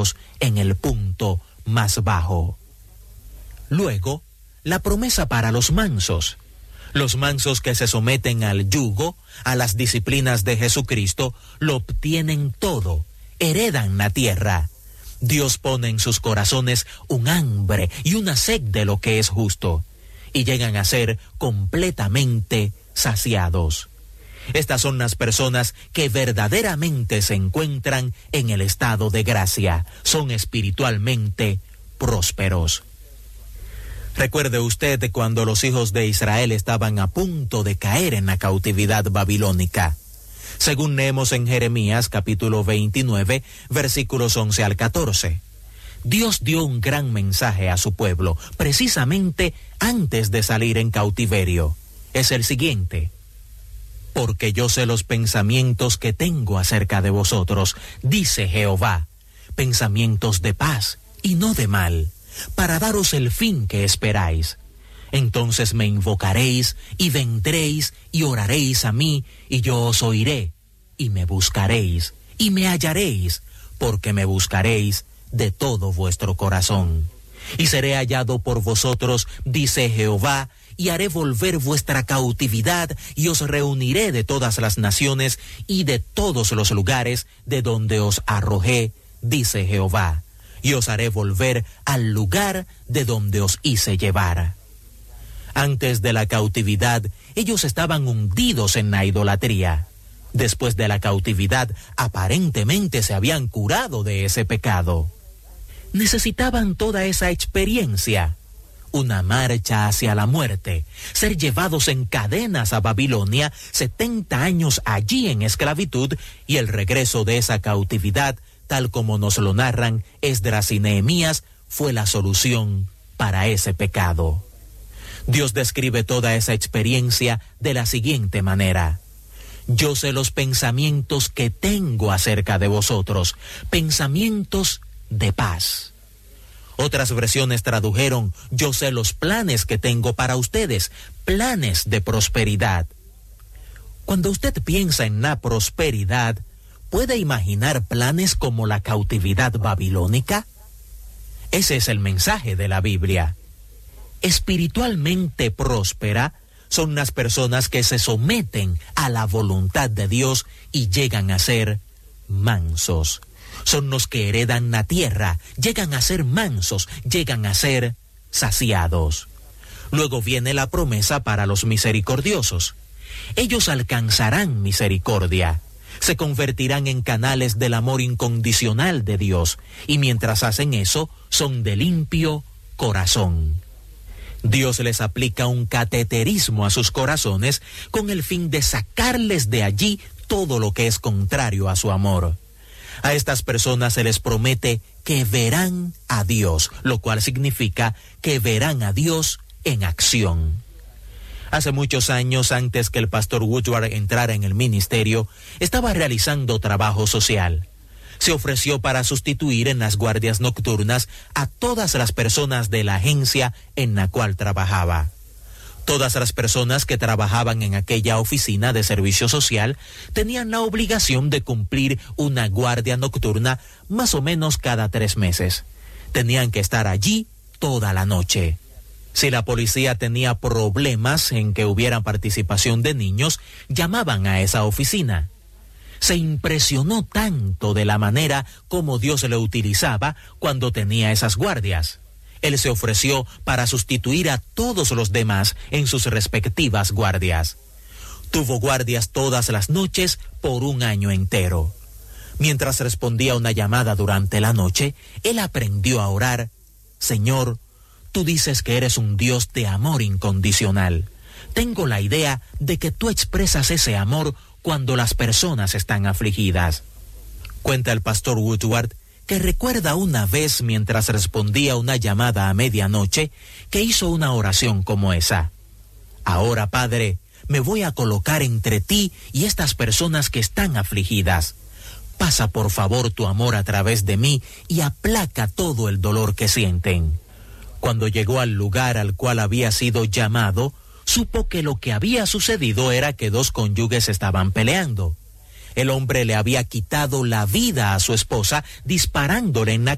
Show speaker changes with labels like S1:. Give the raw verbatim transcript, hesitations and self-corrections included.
S1: estemos en el punto más bajo. Luego, la promesa para los mansos. Los mansos que se someten al yugo, a las disciplinas de Jesucristo, lo obtienen todo, heredan la tierra. Dios pone en sus corazones un hambre y una sed de lo que es justo, y llegan a ser completamente saciados. Estas son las personas que verdaderamente se encuentran en el estado de gracia, son espiritualmente prósperos. Recuerde usted cuando los hijos de Israel estaban a punto de caer en la cautividad babilónica. Según leemos en Jeremías capítulo veintinueve, versículos once al catorce. Dios dio un gran mensaje a su pueblo, precisamente antes de salir en cautiverio. Es el siguiente: porque yo sé los pensamientos que tengo acerca de vosotros, dice Jehová, pensamientos de paz y no de mal, para daros el fin que esperáis. Entonces me invocaréis y vendréis y oraréis a mí, y yo os oiré, y me buscaréis y me hallaréis, porque me buscaréis de todo vuestro corazón. Y seré hallado por vosotros, dice Jehová, y haré volver vuestra cautividad, y os reuniré de todas las naciones y de todos los lugares de donde os arrojé, dice Jehová, y os haré volver al lugar de donde os hice llevar. Antes de la cautividad, ellos estaban hundidos en la idolatría. Después de la cautividad, aparentemente se habían curado de ese pecado. Necesitaban toda esa experiencia, una marcha hacia la muerte, ser llevados en cadenas a Babilonia, setenta años allí en esclavitud, y el regreso de esa cautividad, tal como nos lo narran Esdras y Nehemías, fue la solución para ese pecado. Dios describe toda esa experiencia de la siguiente manera: yo sé los pensamientos que tengo acerca de vosotros, pensamientos de paz. Otras versiones tradujeron: yo sé los planes que tengo para ustedes, planes de prosperidad. Cuando usted piensa en la prosperidad, ¿puede imaginar planes como la cautividad babilónica? Ese es el mensaje de la Biblia. Espiritualmente próspera son las personas que se someten a la voluntad de Dios y llegan a ser mansos. Son los que heredan la tierra, llegan a ser mansos, llegan a ser saciados. Luego viene la promesa para los misericordiosos. Ellos alcanzarán misericordia, se convertirán en canales del amor incondicional de Dios, y mientras hacen eso, son de limpio corazón. Dios les aplica un cateterismo a sus corazones con el fin de sacarles de allí todo lo que es contrario a su amor. A estas personas se les promete que verán a Dios, lo cual significa que verán a Dios en acción. Hace muchos años, antes que el pastor Woodward entrara en el ministerio, estaba realizando trabajo social. Se ofreció para sustituir en las guardias nocturnas a todas las personas de la agencia en la cual trabajaba. Todas las personas que trabajaban en aquella oficina de servicio social tenían la obligación de cumplir una guardia nocturna más o menos cada tres meses. Tenían que estar allí toda la noche. Si la policía tenía problemas en que hubiera participación de niños, llamaban a esa oficina. Se impresionó tanto de la manera como Dios le utilizaba cuando tenía esas guardias. Él se ofreció para sustituir a todos los demás en sus respectivas guardias. Tuvo guardias todas las noches por un año entero. Mientras respondía una llamada durante la noche, él aprendió a orar: Señor, tú dices que eres un Dios de amor incondicional. Tengo la idea de que tú expresas ese amor cuando las personas están afligidas. Cuenta el pastor Woodward que recuerda una vez mientras respondía una llamada a medianoche que hizo una oración como esa: ahora, Padre, me voy a colocar entre ti y estas personas que están afligidas. Pasa por favor tu amor a través de mí y aplaca todo el dolor que sienten. Cuando llegó al lugar al cual había sido llamado, supo que lo que había sucedido era que dos cónyuges estaban peleando. El hombre le había quitado la vida a su esposa disparándole en la